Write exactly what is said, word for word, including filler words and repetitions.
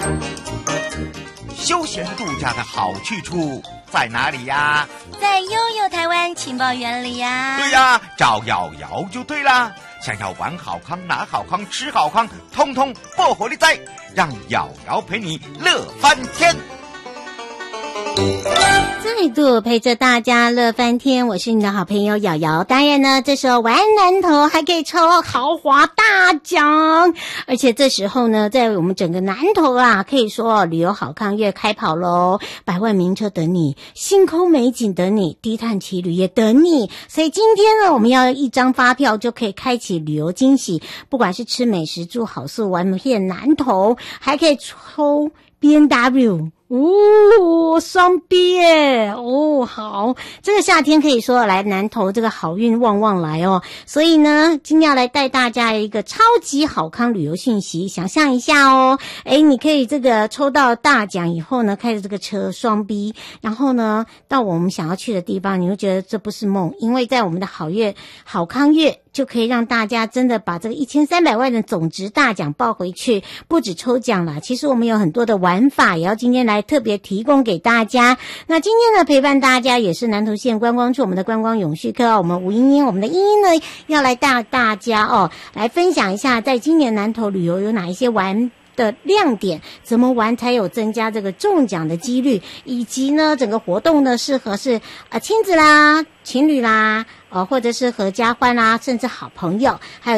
休闲度假的好去处在哪里呀？ 在悠悠台湾情报园里呀。 对呀，找瑶瑶就对啦。想要玩好康、拿好康、吃好康，通通不火力在，让瑶瑶陪你乐翻天。 再度陪着大家乐翻天，我是你的好朋友瑶瑶。当然呢，这时候玩南投还可以抽豪华大奖，而且这时候呢，在我们整个南投啊，可以说旅游好康月开跑咯，百万名车等你，星空美景等你，低碳骑旅也等你。所以今天呢，我们要一张发票就可以开启旅游惊喜，不管是吃美食、住好宿、玩遍南投，还可以抽 B M W。哦，双 B 耶！哦，好，这个夏天可以说来南投这个好运旺旺来哦。所以呢，今天要来带大家一个超级好康旅游讯息，想象一下哦，诶，你可以这个抽到大奖以后呢，开着这个车双 B， 然后呢，到我们想要去的地方，你会觉得这不是梦，因为在我们的好月好康月。就可以让大家真的把这个一千三百万的总值大奖抱回去，不止抽奖啦，其实我们有很多的玩法，也要今天来特别提供给大家。那今天呢，陪伴大家也是南投县观光处我们的观光永续课，我们吴英英，我们的英英呢要来带大家哦，来分享一下在今年南投旅游有哪一些玩的亮点，怎么玩才有增加这个中奖的几率，以及呢整个活动呢适合是呃亲子啦、情侣啦，呃或者是合家欢啦，甚至好朋友，还有